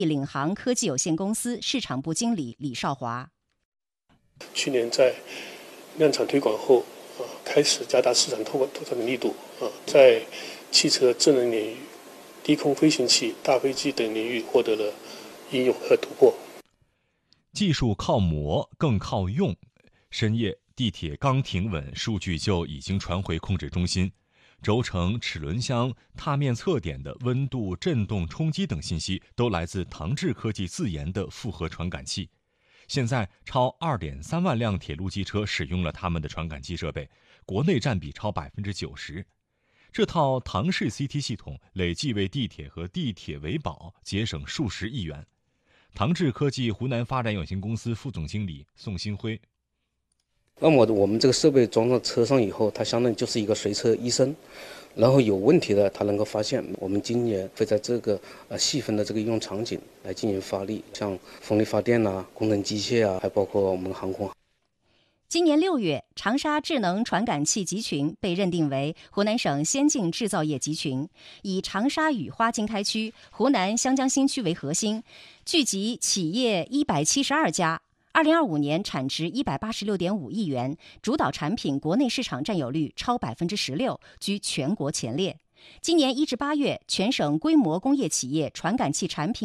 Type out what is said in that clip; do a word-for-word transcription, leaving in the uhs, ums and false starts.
领航科技有限公司市场部经理李少华。 去年在量产推广后，啊，开始加大市场拓拓展的力度，啊，在汽车智能领域、低空飞行器、大飞机等领域获得了应用和突破。 技术靠磨，更靠用。深夜，地铁刚停稳，数据就已经传回控制中心。轴承、齿轮箱、踏面侧点的温度、振动、冲击等信息都来自唐志科技自研的复合传感器。现在，超二点三万辆铁路机车使用了他们的传感器设备，国内占比超百分之九十。这套唐氏 C T 系统累计为地铁和地铁维保节省数十亿元。唐志科技湖南发展有限公司副总经理宋新辉。 那么我们这个设备装到车上以后，它相当于就是一个随车医生，然后有问题的它能够发现。我们今年会在这个呃细分的这个应用场景来进行发力，像风力发电啊、工程机械啊，还包括我们航空。 今年六月，长沙智能传感器集群被认定为湖南省先进制造业集群，以长沙雨花经开区、湖南湘江新区为核心，聚集企业一百七十二家。二零二五年产值一百八十六点五亿元，主导产品国内市场占有率超百分之十六，居全国前列。今年一至八月，全省规模工业企业传感器产品